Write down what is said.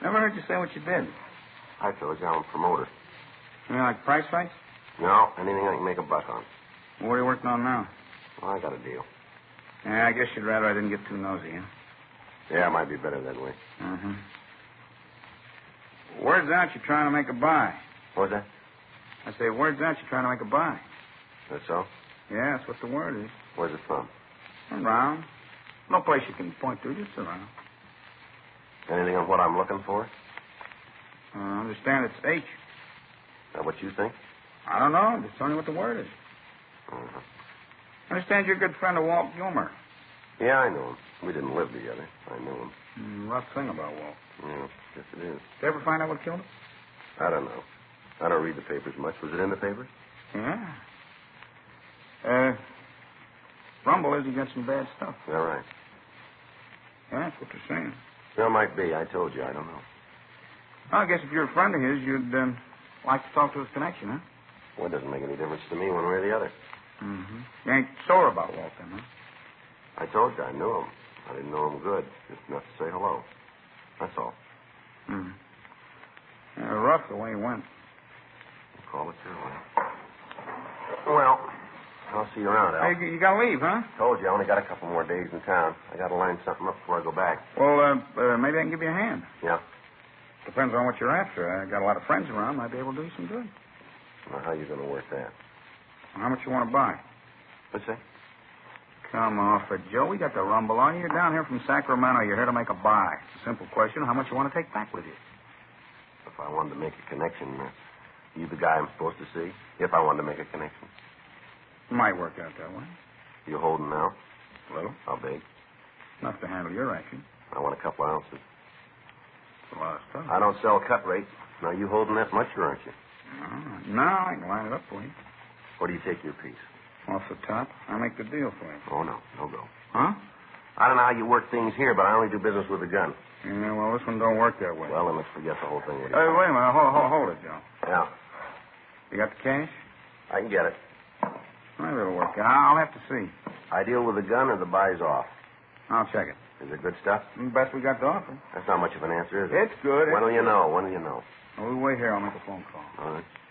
Never heard you say what you did. I told you I'm a promoter. You mean like price fights? No, anything I can make a buck on. Well, what are you working on now? Well, I got a deal. Yeah, I guess you'd rather I didn't get too nosy, huh? Yeah, it might be better that way. Mm-hmm. Word's out you're trying to make a buy. What was that? I say, word's out you're trying to make a buy. That's so? Yeah, that's what the word is. Where's it from? Around. No place you can point to, just around. Anything on what I'm looking for? I understand it's H. Is that what you think? I don't know. Just tell me what the word is. Uh-huh. I understand you're a good friend of Walt Gilmer. Yeah, I know him. We didn't live together. I knew him. Rough thing about Walt. Yeah, yes it is. Did you ever find out what killed him? I don't know. I don't read the papers much. Was it in the papers? Yeah. Rumble is he got some bad stuff. Yeah, right. Yeah, that's what they're saying. Well, might be. I told you. I don't know. Well, I guess if you're a friend of his, you'd like to talk to his connection, huh? Well, it doesn't make any difference to me one way or the other. Mm-hmm. You ain't sore about Walt, then, huh? I told you I knew him. I didn't know him good. Just enough to say hello. That's all. Hmm. Yeah, rough the way he went. Call it your way. Well, I'll see you around, Al. Hey, you gotta leave, huh? Told you I only got a couple more days in town. I gotta line something up before I go back. Well, maybe I can give you a hand. Yeah? Depends on what you're after. I got a lot of friends around. Might be able to do you some good. Well, how you gonna work that? How much you want to buy? What's that? Come off it, Joe. We got the rumble on you. You're down here from Sacramento. You're here to make a buy. It's a simple question. How much you want to take back with you? If I wanted to make a connection, you the guy I'm supposed to see? If I wanted to make a connection. Might work out that way. You holding now? A little. How big? Enough to handle your action. I want a couple ounces. It's a lot of stuff. I don't sell cut rate. Now, you holding that much, or aren't you? No, I can line it up for you. What do you take your piece? Off the top. I'll make the deal for you. Oh, no. No go. Huh? I don't know how you work things here, but I only do business with a gun. Yeah, well, this one don't work that way. Well, then let's forget the whole thing. Hey, wait a minute. Hold it, Joe. Yeah. You got the cash? I can get it. Maybe it'll work out. I'll have to see. I deal with the gun or the buy's off. I'll check it. Is it good stuff? Best we got to offer. That's not much of an answer, is it? It's good. When will you know? When will you know? We'll wait here. I'll make a phone call. All right.